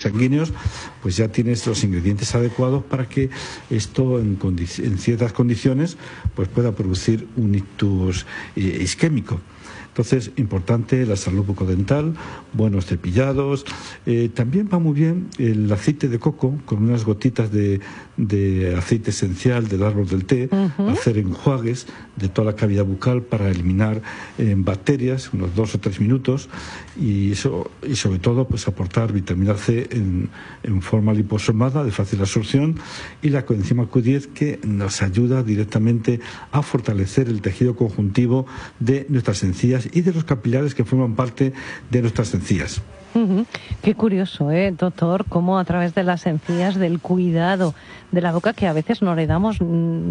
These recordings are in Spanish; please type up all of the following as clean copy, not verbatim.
sanguíneos, pues ya tienes los ingredientes adecuados para que esto en ciertas condiciones pues pueda producir un ictus isquémico. Entonces, importante la salud bucodental, buenos cepillados. También va muy bien el aceite de coco con unas gotitas de aceite esencial del árbol del té, hacer enjuagues de toda la cavidad bucal para eliminar bacterias, unos 2 o 3 minutos, y sobre todo pues aportar vitamina C en forma liposomada de fácil absorción, y la coenzima Q10, que nos ayuda directamente a fortalecer el tejido conjuntivo de nuestras encías y de los capilares que forman parte de nuestras encías. Qué curioso, doctor, cómo a través de las encías, del cuidado de la boca, que a veces no le damos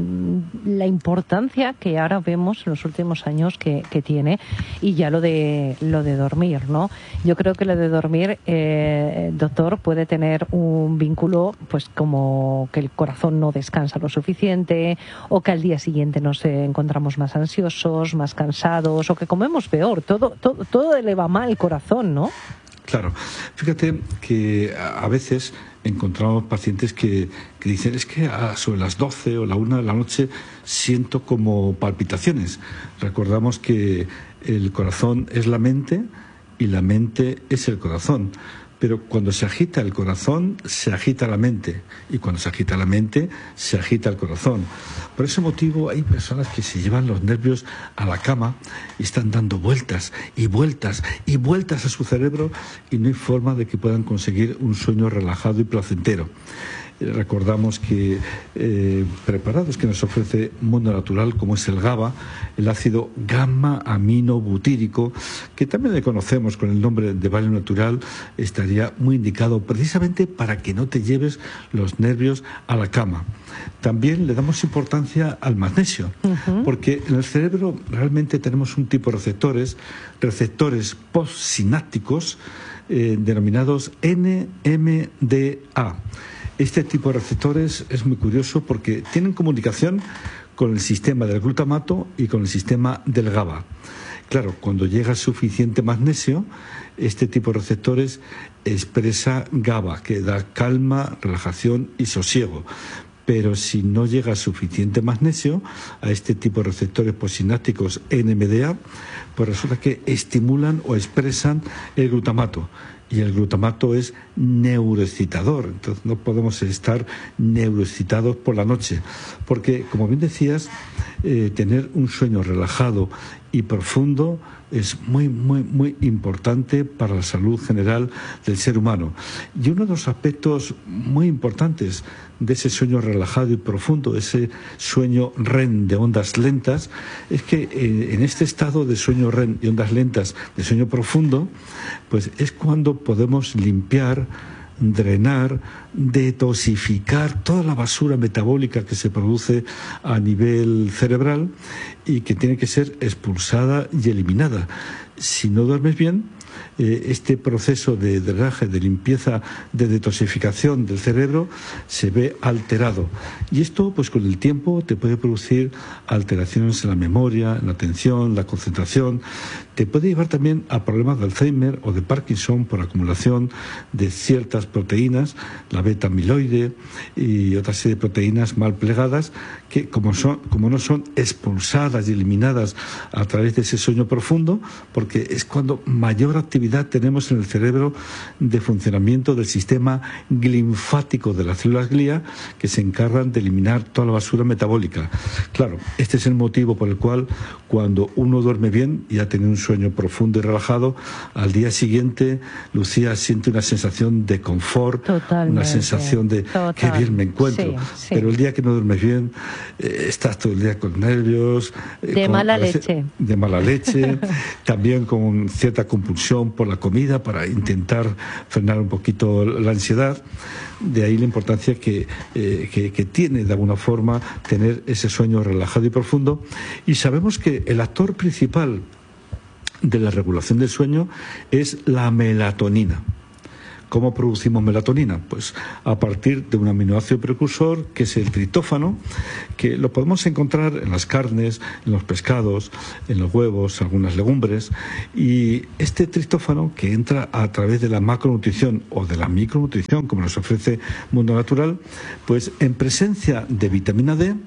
la importancia que ahora vemos en los últimos años que tiene, y ya lo de dormir, ¿no? Yo creo que lo de dormir, doctor, puede tener un vínculo, pues como que el corazón no descansa lo suficiente, o que al día siguiente nos encontramos más ansiosos, más cansados, o que comemos peor. Todo le va mal al corazón, ¿no? Claro, fíjate que a veces encontramos pacientes que dicen, es que sobre las 12 o la 1 de la noche siento como palpitaciones. Recordamos que el corazón es la mente y la mente es el corazón. Pero cuando se agita el corazón, se agita la mente. Y cuando se agita la mente, se agita el corazón. Por ese motivo hay personas que se llevan los nervios a la cama y están dando vueltas y vueltas y vueltas a su cerebro, y no hay forma de que puedan conseguir un sueño relajado y placentero. Recordamos que preparados que nos ofrece Mundo Natural, como es el GABA, el ácido gamma-aminobutírico, que también le conocemos con el nombre de Valio Natural, estaría muy indicado precisamente para que no te lleves los nervios a la cama. También le damos importancia al magnesio, porque en el cerebro realmente tenemos un tipo de receptores postsinápticos denominados NMDA. Este tipo de receptores es muy curioso porque tienen comunicación con el sistema del glutamato y con el sistema del GABA. Claro, cuando llega suficiente magnesio, este tipo de receptores expresa GABA, que da calma, relajación y sosiego. Pero si no llega suficiente magnesio a este tipo de receptores postsinápticos NMDA, pues resulta que estimulan o expresan el glutamato. Y el glutamato es neuroexcitador, entonces no podemos estar neuroexcitados por la noche, porque, como bien decías, tener un sueño relajado y profundo es muy, muy, muy importante para la salud general del ser humano. Y uno de los aspectos muy importantes de ese sueño relajado y profundo, ese sueño REM de ondas lentas, es que en este estado de sueño REM y ondas lentas de sueño profundo, pues es cuando podemos limpiar, drenar, detoxificar toda la basura metabólica que se produce a nivel cerebral y que tiene que ser expulsada y eliminada. Si no duermes bien, este proceso de drenaje, de limpieza, de detoxificación del cerebro se ve alterado. Y esto, pues con el tiempo, te puede producir alteraciones en la memoria, en la atención, la concentración. Te puede llevar también a problemas de Alzheimer o de Parkinson por acumulación de ciertas proteínas, la beta amiloide y otra serie de proteínas mal plegadas que, como no son expulsadas y eliminadas a través de ese sueño profundo, porque es cuando mayor actividad tenemos en el cerebro de funcionamiento del sistema linfático de las células glía, que se encargan de eliminar toda la basura metabólica. Claro, este es el motivo por el cual cuando uno duerme bien y ha tenido un sueño profundo y relajado, al día siguiente Lucía siente una sensación de confort, una sensación de qué bien me encuentro. Sí. Pero el día que no duermes bien, estás todo el día con nervios, de mala leche, también con cierta compulsión por la comida para intentar frenar un poquito la ansiedad. De ahí la importancia que tiene de alguna forma tener ese sueño relajado y profundo. Y sabemos que el actor principal de la regulación del sueño es la melatonina. ¿Cómo producimos melatonina? Pues a partir de un aminoácido precursor que es el triptófano, que lo podemos encontrar en las carnes, en los pescados, en los huevos, algunas legumbres. Y este triptófano, que entra a través de la macronutrición o de la micronutrición, como nos ofrece Mundo Natural, pues en presencia de vitamina D,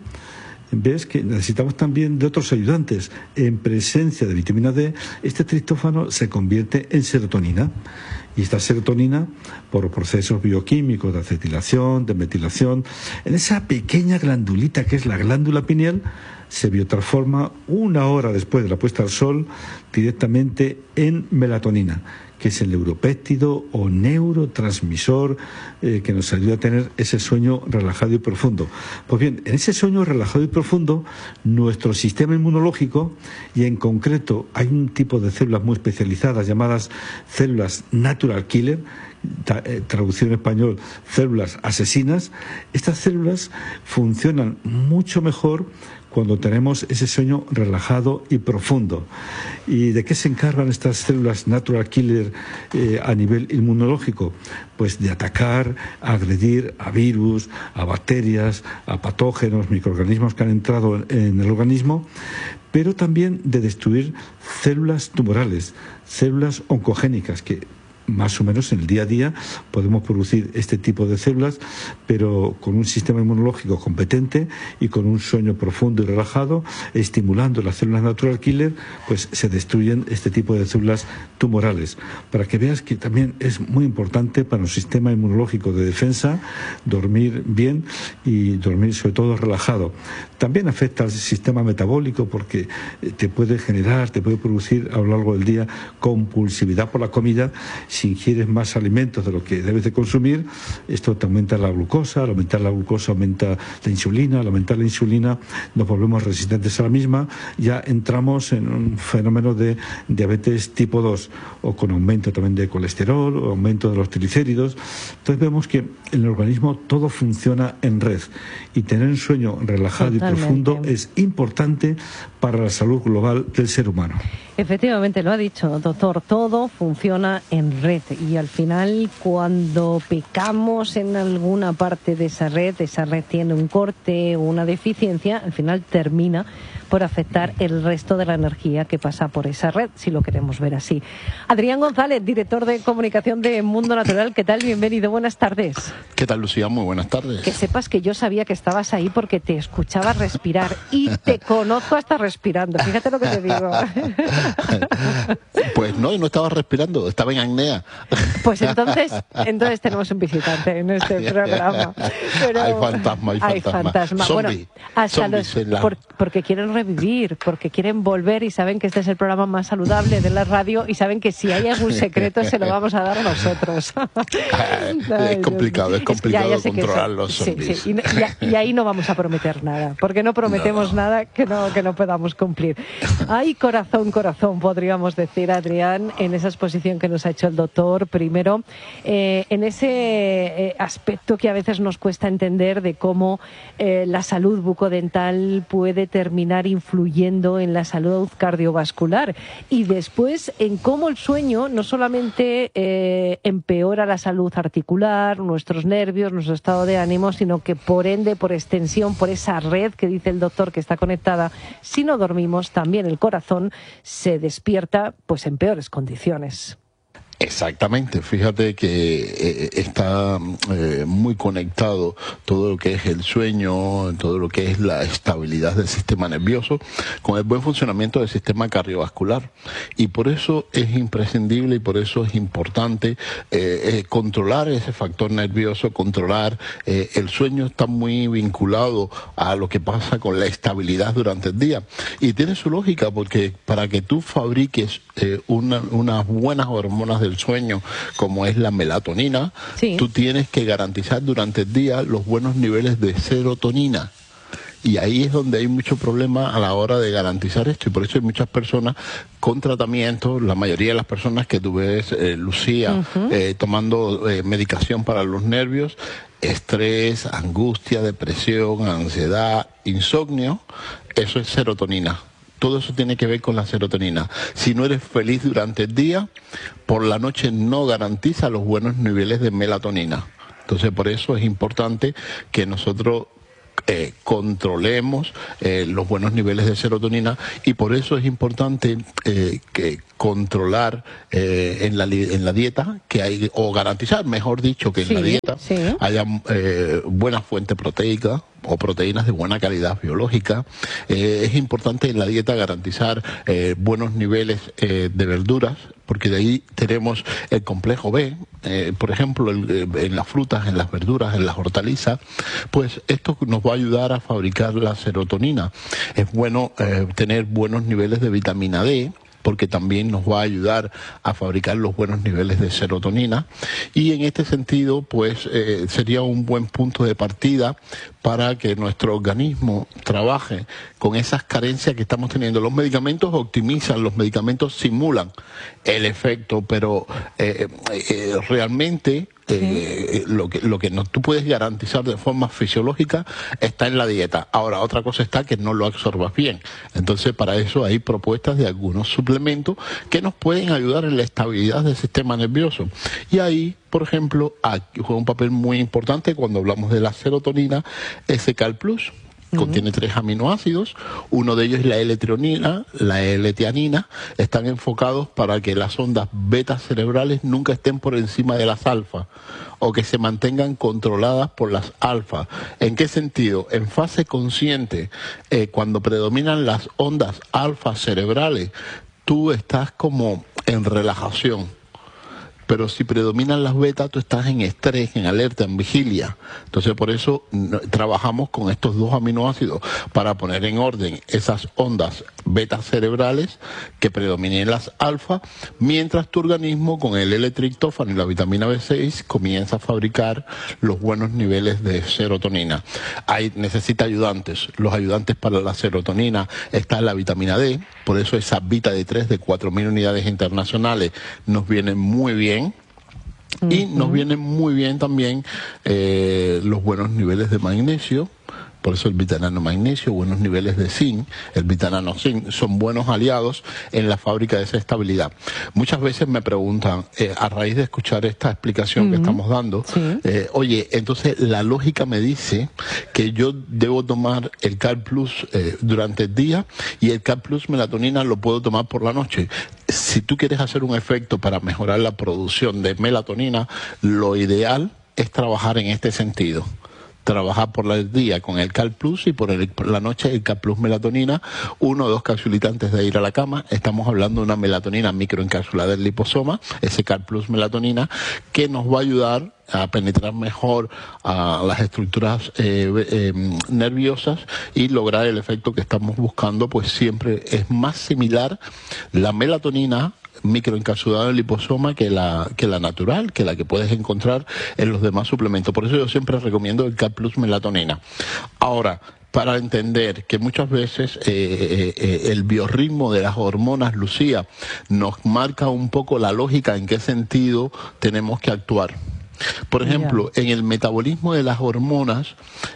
ves que necesitamos también de otros ayudantes. En presencia de vitamina D, este triptófano se convierte en serotonina. Y esta serotonina, por procesos bioquímicos de acetilación, de metilación, en esa pequeña glandulita que es la glándula pineal, se biotransforma 1 hora después de la puesta al sol directamente en melatonina, que es el neuropéptido o neurotransmisor que nos ayuda a tener ese sueño relajado y profundo. Pues bien, en ese sueño relajado y profundo, nuestro sistema inmunológico, y en concreto hay un tipo de células muy especializadas llamadas células natural killer, traducción en español, células asesinas, estas células funcionan mucho mejor cuando tenemos ese sueño relajado y profundo. ¿Y de qué se encargan estas células natural killer a nivel inmunológico? Pues de atacar, agredir a virus, a bacterias, a patógenos, microorganismos que han entrado en el organismo, pero también de destruir células tumorales, células oncogénicas, que más o menos en el día a día podemos producir este tipo de células, pero con un sistema inmunológico competente y con un sueño profundo y relajado, estimulando las células natural killer, pues se destruyen este tipo de células tumorales. Para que veas que también es muy importante para un sistema inmunológico de defensa dormir bien y dormir sobre todo relajado. También afecta al sistema metabólico porque te puede producir a lo largo del día compulsividad por la comida. Si ingieres más alimentos de lo que debes de consumir, esto te aumenta la glucosa, al aumentar la glucosa aumenta la insulina, al aumentar la insulina nos volvemos resistentes a la misma, ya entramos en un fenómeno de diabetes tipo 2 o con aumento también de colesterol o aumento de los triglicéridos. Entonces vemos que en el organismo todo funciona en red y tener un sueño relajado y profundo es importante para la salud global del ser humano. Efectivamente, lo ha dicho, doctor, todo funciona en red y al final cuando pecamos en alguna parte de esa red tiene un corte o una deficiencia, al final termina por afectar el resto de la energía que pasa por esa red, si lo queremos ver así. Adrián González, director de comunicación de Mundo Natural, ¿qué tal? Bienvenido, buenas tardes. ¿Qué tal, Lucía? Muy buenas tardes. Que sepas que yo sabía que estabas ahí porque te escuchaba respirar y te conozco hasta respirando, fíjate lo que te digo. Pues no estaba respirando, estaba en apnea. Pues entonces tenemos un visitante en este programa. Pero hay fantasma. Bueno, hasta porque quieren revivir, porque quieren volver y saben que este es el programa más saludable de la radio y saben que si hay algún secreto se lo vamos a dar nosotros. Es complicado controlar los zombies. Sí. Y ahí no vamos a prometer nada, porque no prometemos nada que no podamos cumplir. Hay corazón, podríamos decir, Adrián, en esa exposición que nos ha hecho el doctor, primero, en ese aspecto que a veces nos cuesta entender de cómo la salud bucodental puede terminar influyendo en la salud cardiovascular y después en cómo el sueño no solamente empeora la salud articular, nuestros nervios, nuestro estado de ánimo, sino que por ende, por extensión, por esa red que dice el doctor que está conectada, si no dormimos, también el corazón se despierta pues en peores condiciones. Exactamente, fíjate que está muy conectado todo lo que es el sueño, todo lo que es la estabilidad del sistema nervioso con el buen funcionamiento del sistema cardiovascular, y por eso es imprescindible y por eso es importante controlar ese factor nervioso, controlar el sueño. Está muy vinculado a lo que pasa con la estabilidad durante el día y tiene su lógica, porque para que tú fabriques unas buenas hormonas del sueño, como es la melatonina, sí, tú tienes que garantizar durante el día los buenos niveles de serotonina. Y ahí es donde hay mucho problema a la hora de garantizar esto, y por eso hay muchas personas con tratamiento, la mayoría de las personas que tú ves, Lucía, tomando medicación para los nervios, estrés, angustia, depresión, ansiedad, insomnio, eso es serotonina. Todo eso tiene que ver con la serotonina. Si no eres feliz durante el día, por la noche no garantiza los buenos niveles de melatonina. Entonces, por eso es importante que nosotros controlemos los buenos niveles de serotonina, y por eso es importante que controlar en la dieta que hay, o garantizar, mejor dicho, que en la dieta haya buena fuente proteica o proteínas de buena calidad biológica. Es importante en la dieta garantizar buenos niveles de verduras, porque de ahí tenemos el complejo B, por ejemplo, en las frutas, en las verduras, en las hortalizas. Pues esto nos va a ayudar a fabricar la serotonina. Es bueno tener buenos niveles de vitamina D, porque también nos va a ayudar a fabricar los buenos niveles de serotonina, y en este sentido pues sería un buen punto de partida para que nuestro organismo trabaje con esas carencias que estamos teniendo. Los medicamentos optimizan, los medicamentos simulan el efecto, pero realmente lo que no, tú puedes garantizar de forma fisiológica está en la dieta. Ahora, otra cosa está que no lo absorbas bien. Entonces, para eso hay propuestas de algunos suplementos que nos pueden ayudar en la estabilidad del sistema nervioso. Y ahí, por ejemplo, juega un papel muy importante cuando hablamos de la serotonina, SK Plus. Contiene 3 aminoácidos, uno de ellos es la L-treonina, la L-tianina. Están enfocados para que las ondas beta cerebrales nunca estén por encima de las alfa, o que se mantengan controladas por las alfa. ¿En qué sentido? En fase consciente, cuando predominan las ondas alfa cerebrales, tú estás como en relajación. Pero si predominan las betas, tú estás en estrés, en alerta, en vigilia. Entonces, por eso trabajamos con estos 2 aminoácidos para poner en orden esas ondas betas cerebrales, que predominen las alfa, mientras tu organismo con el L-triptófano y la vitamina B6 comienza a fabricar los buenos niveles de serotonina. Necesita ayudantes. Los ayudantes para la serotonina está la vitamina D, por eso esa Vita D3 de 4.000 unidades internacionales nos viene muy bien. Y nos vienen muy bien también los buenos niveles de magnesio. Por eso el vitanano magnesio, buenos niveles de zinc, el vitanano zinc, son buenos aliados en la fábrica de esa estabilidad. Muchas veces me preguntan, a raíz de escuchar esta explicación que estamos dando, oye, entonces la lógica me dice que yo debo tomar el Cal Plus durante el día, y el Cal Plus melatonina lo puedo tomar por la noche. Si tú quieres hacer un efecto para mejorar la producción de melatonina, lo ideal es trabajar en este sentido. Trabajar por el día con el Cal Plus, y por la noche el Cal Plus melatonina, 1 o 2 capsulitas antes de ir a la cama. Estamos hablando de una melatonina microencapsulada del liposoma, ese Cal Plus melatonina, que nos va a ayudar a penetrar mejor a las estructuras nerviosas y lograr el efecto que estamos buscando. Pues siempre es más similar la melatonina microencapsulada en el liposoma que la natural, que la que puedes encontrar en los demás suplementos. Por eso yo siempre recomiendo el Cal Plus melatonina. Ahora, para entender que muchas veces el biorritmo de las hormonas, Lucía, nos marca un poco la lógica en qué sentido tenemos que actuar. Por ejemplo, en el metabolismo de las hormonas,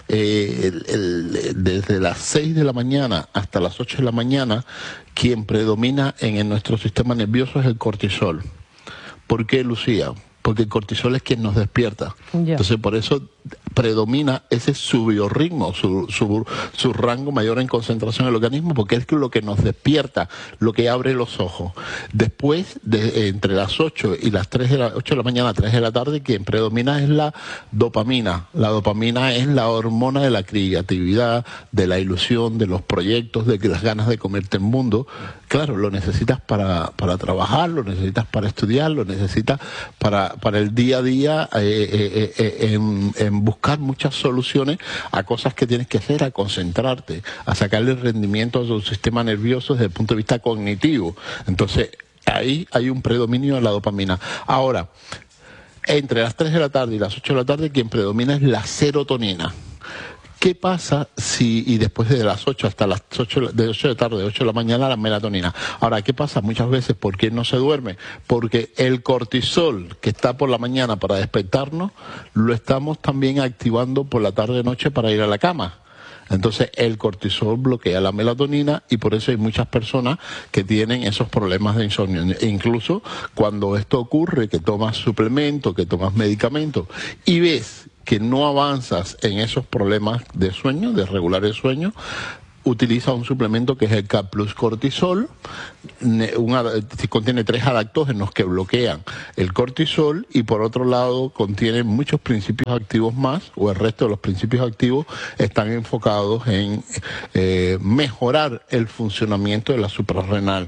desde las 6 de la mañana hasta las 8 de la mañana, quien predomina en nuestro sistema nervioso es el cortisol. ¿Por qué, Lucía? Porque el cortisol es quien nos despierta. Entonces, por eso predomina ese su biorritmo, su rango mayor en concentración en el organismo, porque es lo que nos despierta, lo que abre los ojos. Después, entre las 8 y las 8 de la mañana, 3 de la tarde, quien predomina es la dopamina. La dopamina es la hormona de la creatividad, de la ilusión, de los proyectos, de las ganas de comerte el mundo. Claro, lo necesitas para trabajar, lo necesitas para estudiar, lo necesitas para el día a día, en buscar muchas soluciones a cosas que tienes que hacer, a concentrarte, a sacarle rendimiento a tu sistema nervioso desde el punto de vista cognitivo. Entonces, ahí hay un predominio de la dopamina. Ahora, entre las 3 de la tarde y las 8 de la tarde, quien predomina es la serotonina. ¿Qué pasa y después de las 8 hasta las 8 de la tarde, de 8 de la mañana, la melatonina? Ahora, ¿qué pasa muchas veces? ¿Por qué no se duerme? Porque el cortisol que está por la mañana para despertarnos, lo estamos también activando por la tarde-noche para ir a la cama. Entonces el cortisol bloquea la melatonina y por eso hay muchas personas que tienen esos problemas de insomnio. E incluso cuando esto ocurre, que tomas suplementos, que tomas medicamentos y ves que no avanzas en esos problemas de sueño, de regular el sueño, utiliza un suplemento que es el K Plus Cortisol. Contiene 3 adaptógenos que bloquean el cortisol y por otro lado contiene muchos principios activos más, o el resto de los principios activos están enfocados en mejorar el funcionamiento de la suprarrenal.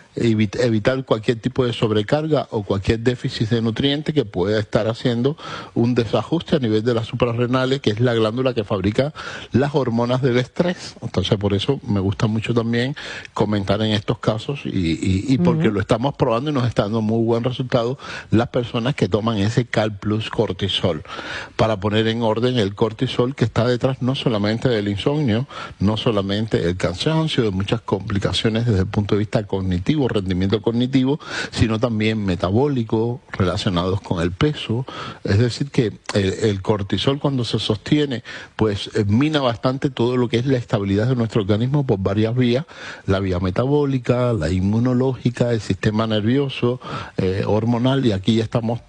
Evitar cualquier tipo de sobrecarga o cualquier déficit de nutrientes que pueda estar haciendo un desajuste a nivel de las suprarrenales, que es la glándula que fabrica las hormonas del estrés. Entonces, por eso me gusta mucho también comentar en estos casos y porque lo estamos probando y nos está dando muy buen resultado las personas que toman ese Cal Plus Cortisol, para poner en orden el cortisol que está detrás no solamente del insomnio, no solamente del cansancio, de muchas complicaciones desde el punto de vista cognitivo, rendimiento cognitivo, sino también metabólico, relacionados con el peso. Es decir, que el cortisol, cuando se sostiene, pues mina bastante todo lo que es la estabilidad de nuestro organismo por varias vías: la vía metabólica, la inmunológica, el sistema nervioso, hormonal, y aquí ya estamos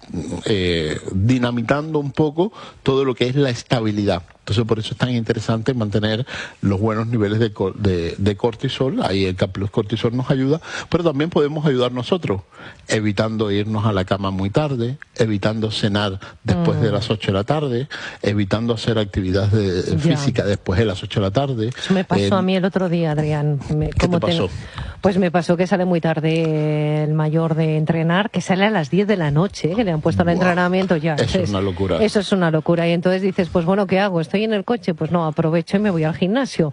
dinamitando un poco todo lo que es la estabilidad. Entonces, por eso es tan interesante mantener los buenos niveles de cortisol. Ahí el K Plus Cortisol nos ayuda, pero también podemos ayudar nosotros, evitando irnos a la cama muy tarde, evitando cenar después de las 8 de la tarde, evitando hacer actividad física después de las 8 de la tarde. Eso me pasó a mí el otro día, Adrián. ¿Qué te pasó? Pues me pasó que sale muy tarde el mayor de entrenar, que sale a las 10 de la noche, que le han puesto el entrenamiento ya. Eso es una locura. Eso es una locura. Y entonces dices, pues bueno, ¿qué hago? ¿Estoy en el coche? Pues no, aprovecho y me voy al gimnasio.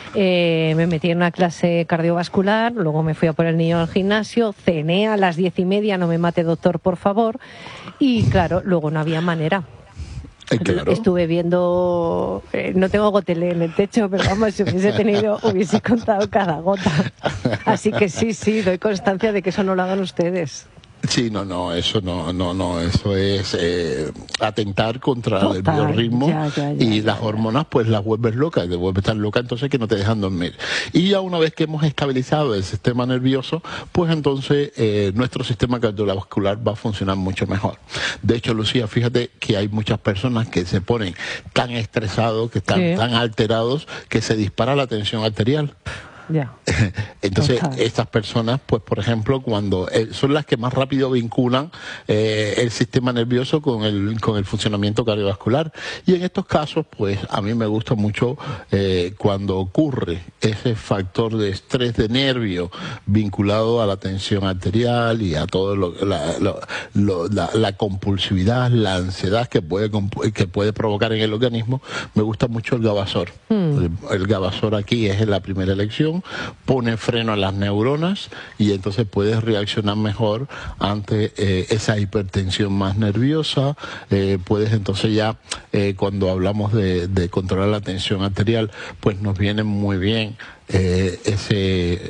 Me metí en una clase cardiovascular, luego me fui a por el niño al gimnasio, cené a las 10:30, no me mate doctor, por favor. Y claro, luego no había manera. Claro. Estuve viendo, no tengo gotelé en el techo, pero vamos, si hubiese tenido, hubiese contado cada gota. Así que sí, doy constancia de que eso no lo hagan ustedes. Sí, eso eso es atentar contra el biorritmo y las hormonas, pues las vuelves locas, te vuelves tan loca entonces que no te dejan dormir. Y ya una vez que hemos estabilizado el sistema nervioso, pues entonces nuestro sistema cardiovascular va a funcionar mucho mejor. De hecho, Lucía, fíjate que hay muchas personas que se ponen tan estresados, que están tan alterados, que se dispara la tensión arterial. Ya. Entonces, estas personas, pues por ejemplo, cuando son las que más rápido vinculan el sistema nervioso con el funcionamiento cardiovascular. Y en estos casos, pues a mí me gusta mucho cuando ocurre ese factor de estrés de nervio vinculado a la tensión arterial y a todo la compulsividad, la ansiedad que puede provocar en el organismo. Me gusta mucho el Gabasor. El Gabasor aquí es la primera elección. Pone freno a las neuronas y entonces puedes reaccionar mejor ante esa hipertensión más nerviosa. Puedes entonces ya, cuando hablamos de controlar la tensión arterial, pues nos viene muy bien ese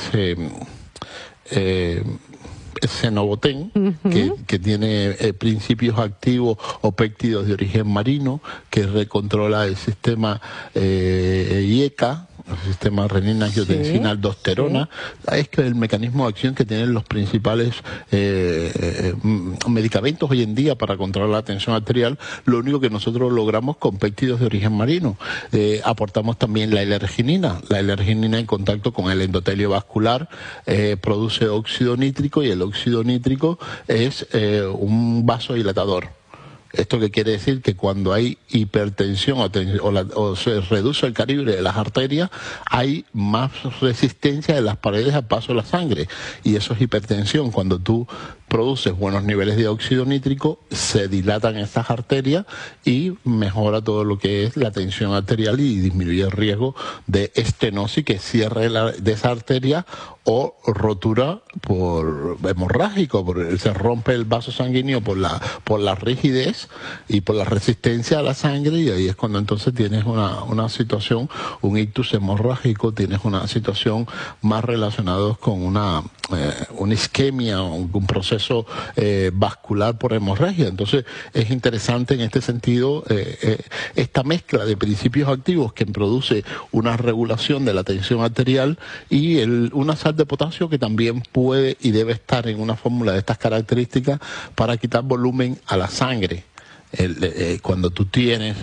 Novotén, que tiene principios activos o péptidos de origen marino, que recontrola el sistema IECA, el sistema renina-angiotensina-aldosterona. Es que el mecanismo de acción que tienen los principales medicamentos hoy en día para controlar la tensión arterial, lo único que nosotros logramos con péptidos de origen marino. Aportamos también la L-arginina. La L-arginina, en contacto con el endotelio vascular, produce óxido nítrico, y el óxido nítrico es un vasodilatador. ¿Esto qué quiere decir? Que cuando hay hipertensión o se reduce el calibre de las arterias, hay más resistencia de las paredes al paso de la sangre. Y eso es hipertensión. Cuando tú produces buenos niveles de óxido nítrico, se dilatan estas arterias y mejora todo lo que es la tensión arterial y disminuye el riesgo de estenosis, que cierre de esa arteria, o rotura por hemorrágico, se rompe el vaso sanguíneo por la rigidez y por la resistencia a la sangre, y ahí es cuando entonces tienes una situación, un ictus hemorrágico, tienes una situación más relacionada con una isquemia, un proceso proceso vascular por hemorragia. Entonces es interesante en este sentido esta mezcla de principios activos que produce una regulación de la tensión arterial y una sal de potasio que también puede y debe estar en una fórmula de estas características para quitar volumen a la sangre. Cuando tú tienes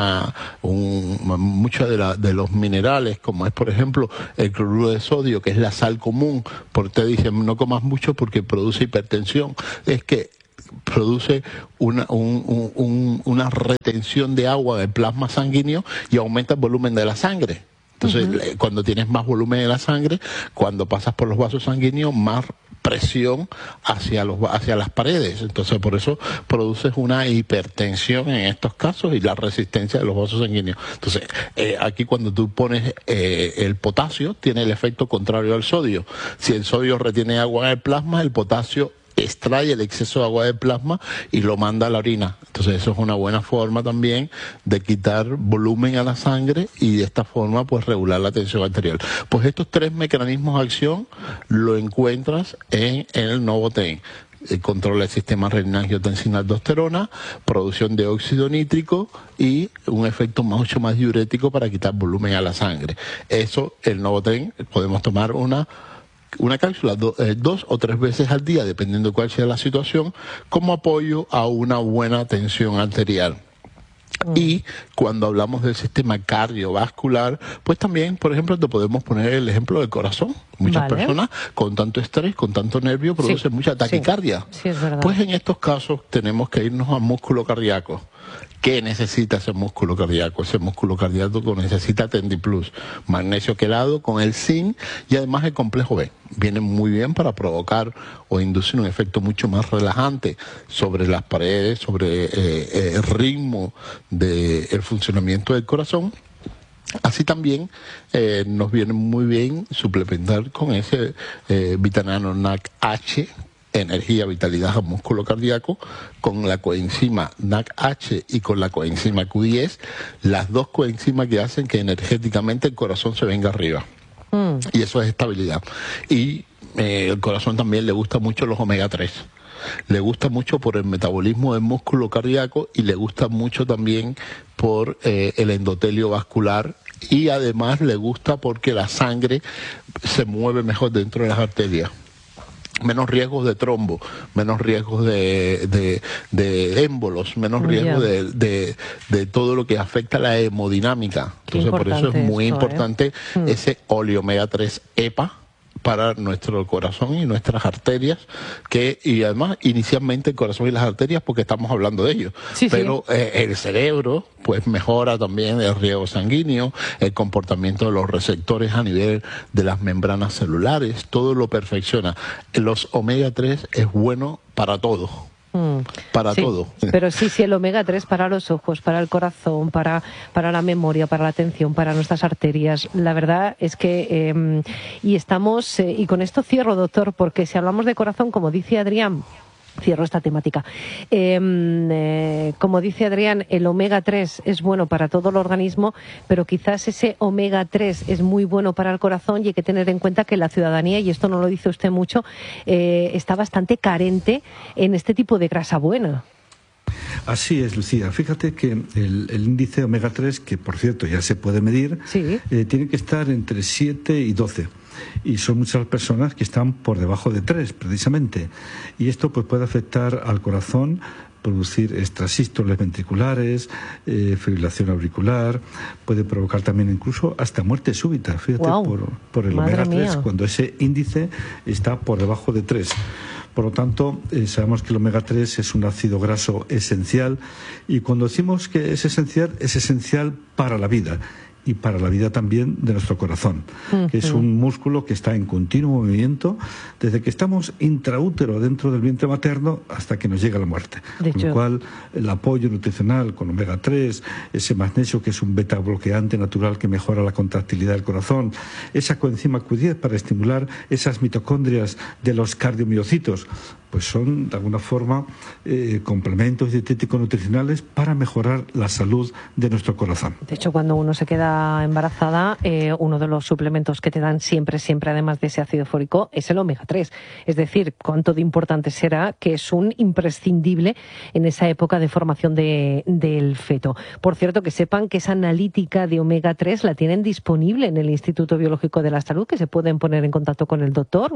muchos de los minerales, como es por ejemplo el cloruro de sodio, que es la sal común, porque te dicen no comas mucho porque produce hipertensión, es que produce una retención de agua del plasma sanguíneo y aumenta el volumen de la sangre. Entonces, cuando tienes más volumen de la sangre, cuando pasas por los vasos sanguíneos, más presión hacia las paredes. Entonces, por eso produces una hipertensión en estos casos y la resistencia de los vasos sanguíneos. Entonces, aquí cuando tú pones el potasio, tiene el efecto contrario al sodio. Si el sodio retiene agua en el plasma, el potasio extrae el exceso de agua del plasma y lo manda a la orina. Entonces eso es una buena forma también de quitar volumen a la sangre y de esta forma pues regular la tensión arterial. Pues estos tres mecanismos de acción lo encuentras en el Novoten. Controla el sistema renina-angiotensina-aldosterona, producción de óxido nítrico y un efecto mucho más diurético para quitar volumen a la sangre. Eso, el Novoten, podemos tomar una cápsula 2 o 3 veces al día, dependiendo de cuál sea la situación, como apoyo a una buena tensión arterial. Y cuando hablamos del sistema cardiovascular, pues también, por ejemplo, te podemos poner el ejemplo del corazón. Muchas personas con tanto estrés, con tanto nervio, producen mucha taquicardia. Sí, es verdad. Pues en estos casos tenemos que irnos al músculo cardíaco. ¿Qué necesita ese músculo cardíaco? Ese músculo cardíaco necesita Tendiplus, magnesio quelado con el zinc y además el complejo B. Viene muy bien para provocar o inducir un efecto mucho más relajante sobre las paredes, sobre el ritmo del funcionamiento del corazón. Así también nos viene muy bien suplementar con ese vitamina NAC-H, energía, vitalidad al músculo cardíaco, con la coenzima NAC-H y con la coenzima Q10, las dos coenzimas que hacen que energéticamente el corazón se venga arriba. Y eso es estabilidad. Y el corazón también le gusta mucho los omega 3. Le gusta mucho por el metabolismo del músculo cardíaco y le gusta mucho también por el endotelio vascular, y además le gusta porque la sangre se mueve mejor dentro de las arterias. Menos riesgos de trombo, menos riesgos de émbolos, menos riesgos de todo lo que afecta la hemodinámica. Entonces, por eso es muy importante ese óleo omega 3 EPA para nuestro corazón y nuestras arterias, y además inicialmente el corazón y las arterias porque estamos hablando de ellos, pero el cerebro pues mejora también el riego sanguíneo, el comportamiento de los receptores a nivel de las membranas celulares, todo lo perfecciona. Los omega 3 es bueno para todo. Para todo. Pero sí, el omega 3 para los ojos, para el corazón, para la memoria, para la atención, para nuestras arterias. La verdad es que, y estamos, y con esto cierro, doctor, porque si hablamos de corazón, como dice Adrián, cierro esta temática. Como dice Adrián, el omega 3 es bueno para todo el organismo, pero quizás ese omega 3 es muy bueno para el corazón, y hay que tener en cuenta que la ciudadanía, y esto no lo dice usted mucho, está bastante carente en este tipo de grasa buena. Así es, Lucía. Fíjate que el índice omega 3, que por cierto ya se puede medir, tiene que estar entre 7 y 12. Y son muchas personas que están por debajo de 3, precisamente. Y esto pues puede afectar al corazón, producir extrasístoles ventriculares, fibrilación auricular, puede provocar también incluso hasta muerte súbita, fíjate, por el omega 3, cuando ese índice está por debajo de 3. Por lo tanto, sabemos que el omega 3 es un ácido graso esencial, y cuando decimos que es esencial para la vida. Y para la vida también de nuestro corazón, que es un músculo que está en continuo movimiento desde que estamos intraútero dentro del vientre materno hasta que nos llega la muerte. Con lo cual, el apoyo nutricional con omega 3, ese magnesio que es un beta bloqueante natural que mejora la contractilidad del corazón, esa coenzima Q10 para estimular esas mitocondrias de los cardiomiocitos, pues son de alguna forma complementos dietéticos nutricionales para mejorar la salud de nuestro corazón. De hecho, cuando uno se queda embarazada, uno de los suplementos que te dan siempre, además de ese ácido fólico, es el omega 3. Es decir, cuánto de importante será que es un imprescindible en esa época de formación del feto. Por cierto, que sepan que esa analítica de omega 3 la tienen disponible en el Instituto Biológico de la Salud, que se pueden poner en contacto con el doctor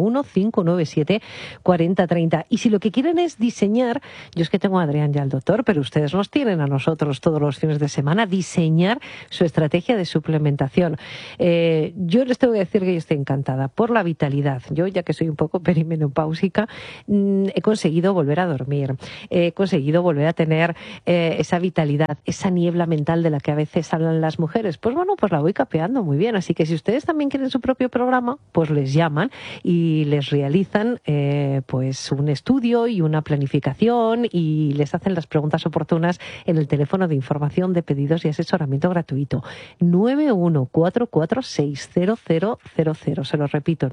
915974030. Y si lo que quieren es diseñar, yo es que tengo a Adrián ya el doctor, pero ustedes nos tienen a nosotros todos los fines de semana, diseñar su estrategia de suplementación. Yo les tengo que decir que yo estoy encantada por la vitalidad. Yo, ya que soy un poco perimenopáusica, he conseguido volver a dormir, he conseguido volver a tener esa vitalidad, esa niebla mental de la que a veces hablan las mujeres. Pues bueno, pues la voy capeando muy bien. Así que si ustedes también quieren su propio programa, pues les llaman y les realizan pues un estudio y una planificación y les hacen las preguntas oportunas en el teléfono de información de pedidos y asesoramiento gratuito 914460000. Se lo repito,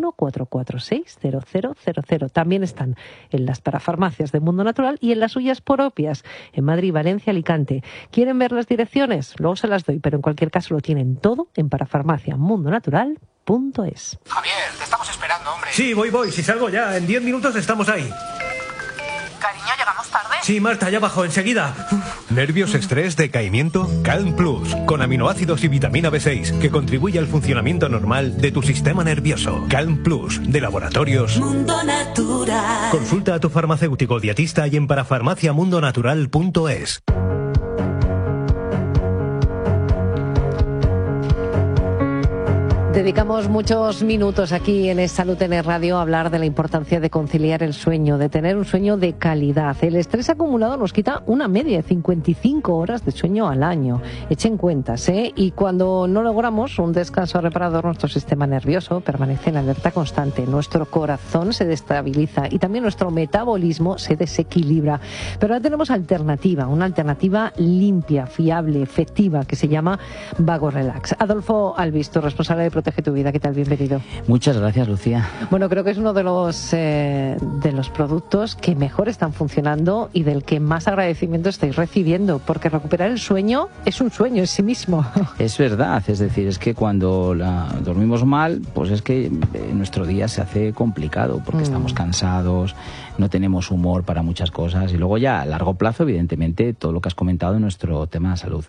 914460000. También están en las parafarmacias de Mundo Natural y en las suyas propias en Madrid, Valencia, Alicante. ¿Quieren ver las direcciones? Luego se las doy, pero en cualquier caso lo tienen todo en parafarmaciamundonatural.es. Javier, te estamos esperando, hombre. Sí, voy. Si salgo ya, en 10 minutos estamos ahí. Cariño, ¿llegamos tarde? Sí, Marta, ya bajo, enseguida. ¿Nervios, estrés, decaimiento? Calm Plus, con aminoácidos y vitamina B6, que contribuye al funcionamiento normal de tu sistema nervioso. Calm Plus, de Laboratorios Mundo Natural. Consulta a tu farmacéutico dietista y en parafarmaciamundonatural.es. Dedicamos muchos minutos aquí en Salud en Radio a hablar de la importancia de conciliar el sueño, de tener un sueño de calidad. El estrés acumulado nos quita una media de 55 horas de sueño al año. Echen cuentas, ¿eh? Y cuando no logramos un descanso reparador, nuestro sistema nervioso permanece en alerta constante. Nuestro corazón se destabiliza y también nuestro metabolismo se desequilibra. Pero ahora tenemos una alternativa limpia, fiable, efectiva, que se llama Vago Relax. Adolfo Albisto, responsable de Protege tu Vida. ¿Qué tal? Bienvenido. Muchas gracias, Lucía. Bueno, creo que es uno de los productos que mejor están funcionando y del que más agradecimiento estáis recibiendo, porque recuperar el sueño es un sueño en sí mismo. Es verdad, es decir, es que cuando dormimos mal, pues es que nuestro día se hace complicado, porque estamos cansados, no tenemos humor para muchas cosas, y luego ya a largo plazo, evidentemente, todo lo que has comentado en nuestro tema de salud.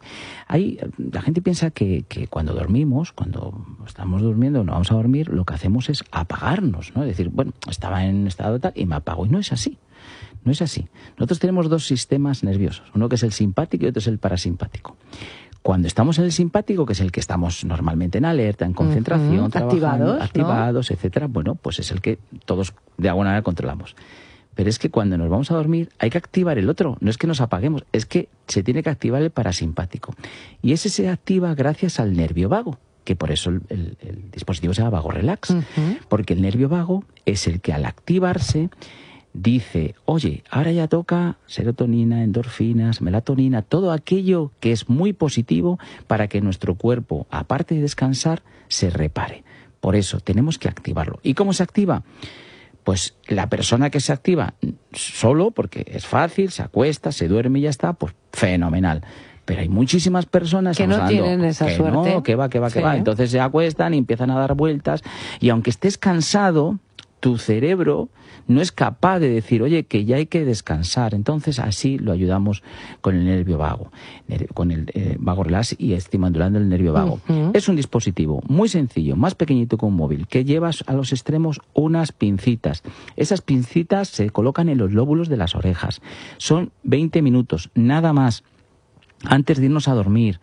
La gente piensa que cuando dormimos, cuando estamos durmiendo, no vamos a dormir, lo que hacemos es apagarnos, ¿no? Es decir, bueno, estaba en estado tal y me apago, y no es así. No es así. Nosotros tenemos dos sistemas nerviosos, uno que es el simpático y otro es el parasimpático. Cuando estamos en el simpático, que es el que estamos normalmente en alerta, en concentración, activados, etcétera, bueno, pues es el que todos de alguna manera controlamos. Pero es que cuando nos vamos a dormir hay que activar el otro, no es que nos apaguemos, es que se tiene que activar el parasimpático. Y ese se activa gracias al nervio vago, que por eso el dispositivo se llama Vago Relax, porque el nervio vago es el que al activarse dice, oye, ahora ya toca serotonina, endorfinas, melatonina, todo aquello que es muy positivo para que nuestro cuerpo, aparte de descansar, se repare. Por eso tenemos que activarlo. ¿Y cómo se activa? Pues la persona que se activa solo, porque es fácil, se acuesta, se duerme y ya está, pues fenomenal. Pero hay muchísimas personas que no tienen esa suerte. No, que va. Entonces se acuestan y empiezan a dar vueltas. Y aunque estés cansado, tu cerebro no es capaz de decir, oye, que ya hay que descansar. Entonces así lo ayudamos con el nervio vago, con el Vago Relax y estimulando el nervio vago. Es un dispositivo muy sencillo, más pequeñito que un móvil, que llevas a los extremos unas pincitas. Esas pincitas se colocan en los lóbulos de las orejas. Son 20 minutos, nada más, antes de irnos a dormir.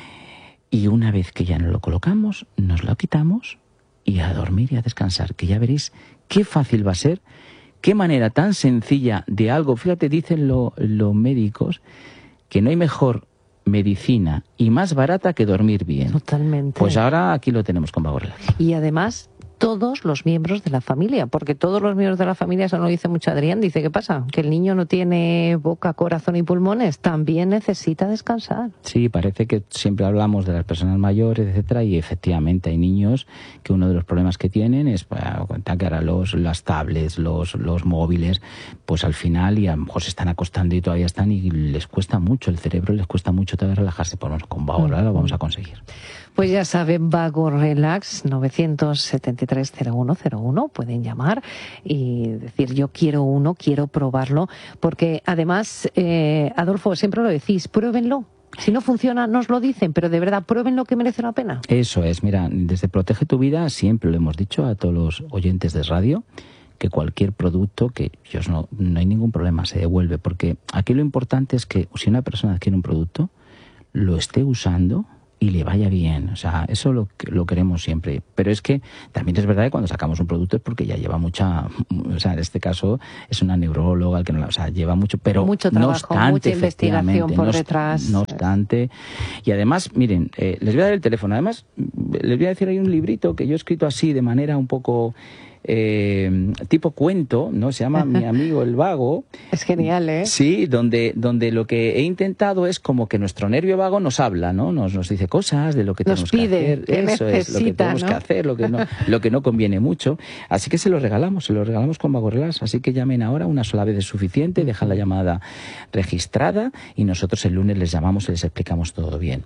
Y una vez que ya nos lo colocamos, nos lo quitamos y a dormir y a descansar, que ya veréis qué fácil va a ser, qué manera tan sencilla de algo. Fíjate, dicen los médicos que no hay mejor medicina y más barata que dormir bien. Totalmente. Pues ahora aquí lo tenemos con Vago Relax. Y además todos los miembros de la familia, porque todos los miembros de la familia, eso nos lo dice mucho Adrián, dice, ¿qué pasa? Que el niño no tiene boca, corazón y pulmones, también necesita descansar. Sí, parece que siempre hablamos de las personas mayores, etcétera, y efectivamente hay niños que uno de los problemas que tienen es, para contar que ahora las tablets, los móviles, pues al final, y a lo mejor se están acostando y todavía están, y les cuesta mucho, el cerebro les cuesta mucho todavía relajarse. Pues con Vago Relax lo vamos a conseguir. Pues ya saben, Vago Relax, 973-0101, pueden llamar y decir, yo quiero uno, quiero probarlo, porque además, Adolfo, siempre lo decís, pruébenlo. Si no funciona, nos lo dicen, pero de verdad, prueben lo que merece la pena. Eso es, mira, desde Protege tu Vida siempre lo hemos dicho a todos los oyentes de radio, que cualquier producto, que no hay ningún problema, se devuelve, porque aquí lo importante es que si una persona adquiere un producto, lo esté usando y le vaya bien. O sea, eso lo queremos siempre. Pero es que también es verdad que cuando sacamos un producto es porque ya lleva mucha... O sea, en este caso es una neuróloga, el que no, o sea, lleva mucho... Pero mucho trabajo, no obstante, mucha investigación por detrás. No obstante... Y además, miren, les voy a dar el teléfono. Además, les voy a decir, hay un librito que yo he escrito así de manera un poco... tipo cuento, ¿no? Se llama Mi amigo el vago. Es genial, ¿eh? Sí, donde lo que he intentado es como que nuestro nervio vago nos habla, ¿no? Nos dice cosas de lo que tenemos que hacer. Eso es, lo que tenemos que hacer, lo que no conviene mucho. Así que se lo regalamos con Vago Relax. Así que llamen ahora, una sola vez es suficiente, dejan la llamada registrada y nosotros el lunes les llamamos y les explicamos todo bien.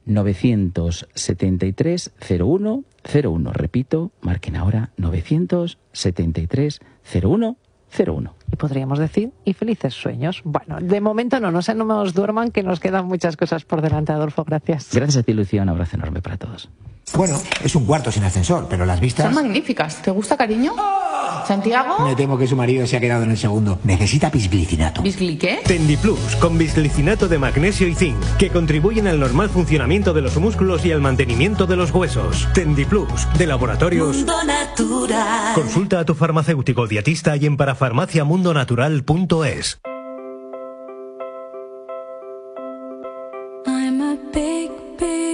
973-0101. Repito, marquen ahora 973-0101. Y podríamos decir, y felices sueños. Bueno, de momento no nos duerman, que nos quedan muchas cosas por delante, Adolfo. Gracias. Gracias a ti, Lucía. Un abrazo enorme para todos. Bueno, es un cuarto sin ascensor, pero las vistas... Son magníficas. ¿Te gusta, cariño? ¿Santiago? Me temo que su marido se ha quedado en el segundo. Necesita bisglicinato. ¿Bisgli qué? Tendiplus, con bisglicinato de magnesio y zinc, que contribuyen al normal funcionamiento de los músculos y al mantenimiento de los huesos. Tendiplus, de Laboratorios Mundo Natural. Consulta a tu farmacéutico dietista y en parafarmaciamundonatural.es.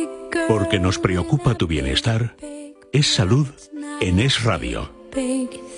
Porque nos preocupa tu bienestar, es salud en Es Radio.